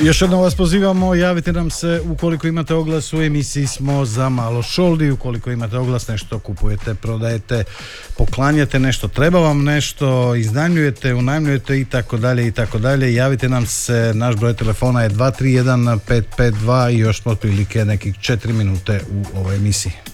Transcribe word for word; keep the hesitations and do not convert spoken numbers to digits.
Još jednom vas pozivamo, javite nam se ukoliko imate oglas, u emisiji smo za malo šoldi, ukoliko imate oglas, nešto kupujete, prodajete, poklanjate nešto, treba vam nešto, iznajmljujete, unajmljujete i tako dalje i tako dalje, javite nam se, naš broj telefona je dva tri jedan pet pet dva i još smo otprilike nekih četiri minute u ovoj emisiji.